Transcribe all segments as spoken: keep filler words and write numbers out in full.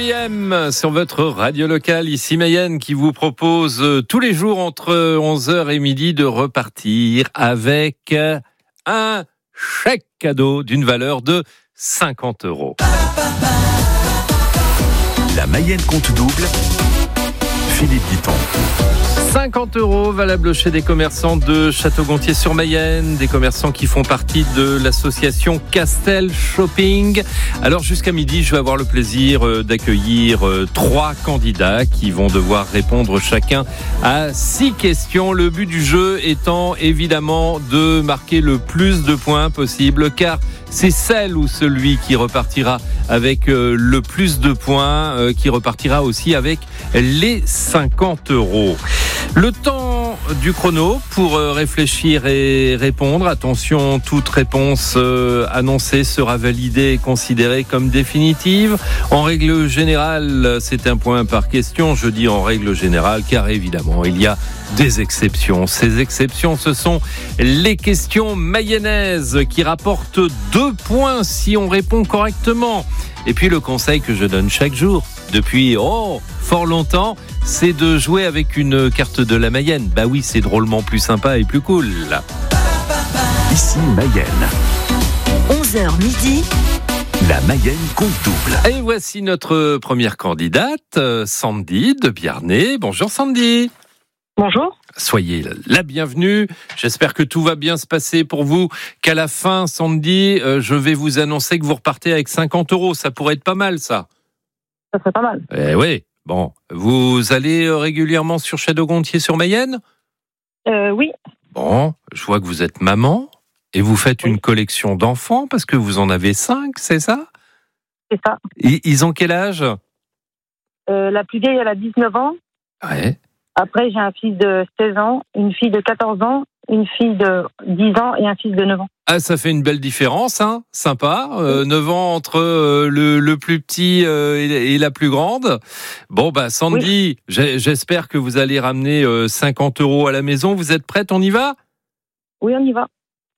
R E M sur votre radio locale, ici Mayenne, qui vous propose euh, tous les jours entre onze heures et midi de repartir avec un chèque cadeau d'une valeur de cinquante euros. La Mayenne compte double, Philippe Guiton. cinquante euros valables chez des commerçants de Château-Gontier-sur-Mayenne, des commerçants qui font partie de l'association Castel Shopping. Alors jusqu'à midi, je vais avoir le plaisir d'accueillir trois candidats qui vont devoir répondre chacun à six questions. Le but du jeu étant évidemment de marquer le plus de points possible, car c'est celle ou celui qui repartira avec le plus de points qui repartira aussi avec les cinquante euros. Le temps du chrono pour réfléchir et répondre. Attention, toute réponse annoncée sera validée et considérée comme définitive. En règle générale, c'est un point par question. Je dis en règle générale car évidemment, il y a des exceptions. Ces exceptions, ce sont les questions mayennaises qui rapportent deux points si on répond correctement. Et puis le conseil que je donne chaque jour, depuis oh, fort longtemps, c'est de jouer avec une carte de la Mayenne. Bah oui, c'est drôlement plus sympa et plus cool. Ici Mayenne. onze heures midi. La Mayenne compte double. Et voici notre première candidate, Sandy de Biarnay. Bonjour Sandy. Bonjour. Soyez la bienvenue. J'espère que tout va bien se passer pour vous. Qu'à la fin, Sandy, euh, je vais vous annoncer que vous repartez avec cinquante euros. Ça pourrait être pas mal, ça. Ça serait pas mal. Eh oui. Bon, vous allez régulièrement sur Château-Gontier-sur-Mayenne ? Euh, oui. Bon, je vois que vous êtes maman et vous faites oui. une collection d'enfants parce que vous en avez cinq, c'est ça ? C'est ça. Et ils ont quel âge ? euh, La plus vieille, elle a dix-neuf ans. Ouais. Après, j'ai un fils de seize ans, une fille de quatorze ans, une fille de dix ans et un fils de neuf ans. Ah, ça fait une belle différence, hein. Sympa. Euh, neuf ans entre euh, le, le plus petit euh, et, et la plus grande. Bon, bah, Sandy, oui. j'espère que vous allez ramener euh, cinquante euros à la maison. Vous êtes prête ? On y va ? Oui, on y va.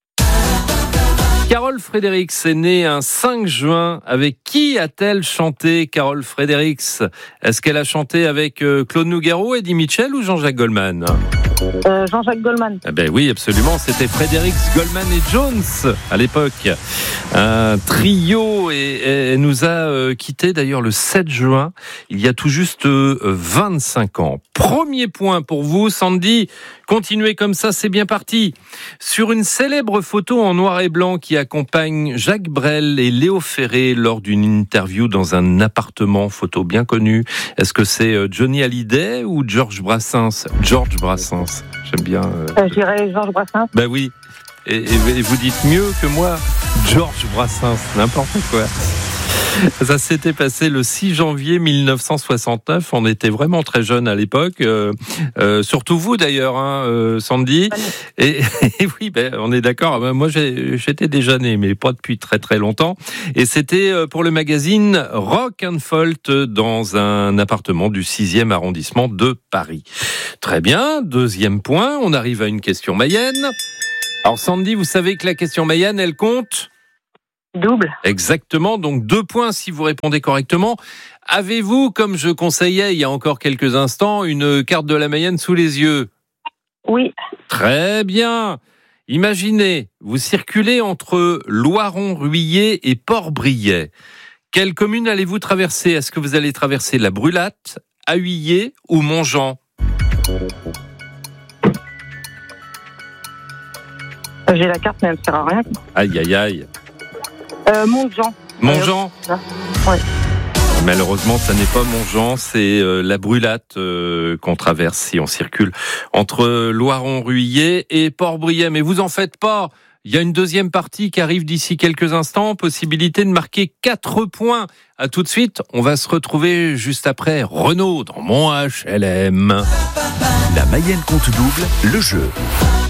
Carole Fredericks est née un cinq juin. Avec qui a-t-elle chanté, Carole Fredericks ? Est-ce qu'elle a chanté avec Claude Nougaro, Eddie Mitchell ou Jean-Jacques Goldman ? euh, Jean-Jacques Goldman. Eh ben oui, absolument. C'était Fredericks, Goldman et Jones à l'époque. Un trio et elle nous a euh, quittés d'ailleurs le sept juin, il y a tout juste euh, vingt-cinq ans. Premier point pour vous, Sandy. Continuez comme ça, c'est bien parti. Sur une célèbre photo en noir et blanc qui accompagne Jacques Brel et Léo Ferré lors d'une interview dans un appartement, photo bien connue, est-ce que c'est Johnny Hallyday ou Georges Brassens ? Georges Brassens, j'aime bien. Euh... Euh, je dirais Georges Brassens. Ben oui, et, et vous dites mieux que moi, Georges Brassens, n'importe quoi. Ça s'était passé le six janvier mille neuf cent soixante-neuf. On était vraiment très jeunes à l'époque. Euh, euh, surtout vous d'ailleurs, hein, euh, Sandy. Et, et oui, ben, on est d'accord. Moi, j'ai, j'étais déjà né, mais pas depuis très très longtemps. Et c'était pour le magazine Rock and Folk dans un appartement du sixième arrondissement de Paris. Très bien. Deuxième point. On arrive à une question Mayenne. Alors Sandy, vous savez que la question Mayenne, elle compte ? Double. Exactement, donc deux points si vous répondez correctement. Avez-vous, comme je conseillais il y a encore quelques instants, une carte de la Mayenne sous les yeux ? Oui. Très bien. Imaginez, vous circulez entre Loiron-Ruillé et Port-Briet. Quelle commune allez-vous traverser ? Est-ce que vous allez traverser la Brulate, Ahuillé ou Montjean ? J'ai la carte, mais elle ne sert à rien. Aïe, aïe, aïe. Euh, Montjean. Montjean ? Oui. Malheureusement, ça n'est pas Montjean, c'est euh, la Brulate euh, qu'on traverse si on circule entre Loiron-Ruillé et Port-Briet. Mais vous en faites pas, il y a une deuxième partie qui arrive d'ici quelques instants, possibilité de marquer quatre points. À tout de suite, on va se retrouver juste après Renaud dans Mon H L M. La Mayenne compte double, le jeu.